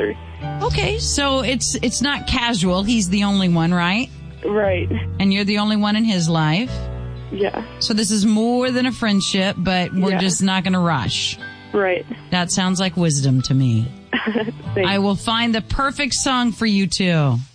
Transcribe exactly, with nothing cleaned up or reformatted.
other. Okay, so it's it's not casual. He's the only one, right? Right. And you're the only one in his life. Yeah. So this is more than a friendship, but we're Yeah. just not going to rush. Right. That sounds like wisdom to me. I will find the perfect song for you two.